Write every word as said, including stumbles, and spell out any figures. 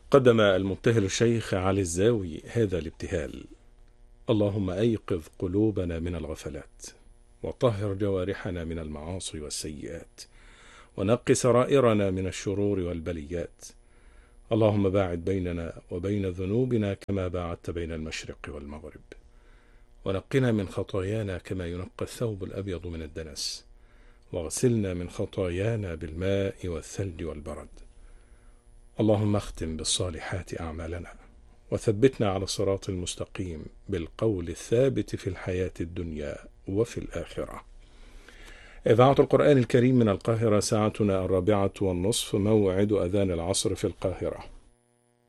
قدم المبتهل الشيخ علي الزاوي هذا الابتهال: اللهم أيقظ قلوبنا من الغفلات، وطهر جوارحنا من المعاصي والسيئات، ونق سرائرنا من الشرور والبليات. اللهم باعد بيننا وبين ذنوبنا كما باعدت بين المشرق والمغرب، ونقنا من خطايانا كما ينقى الثوب الأبيض من الدنس، واغسلنا من خطايانا بالماء والثلج والبرد. اللهم اختم بالصالحات أعمالنا، وثبتنا على الصراط المستقيم بالقول الثابت في الحياة الدنيا وفي الآخرة. إذاعة القرآن الكريم من القاهرة، ساعتنا الرابعة والنصف، موعد أذان العصر في القاهرة.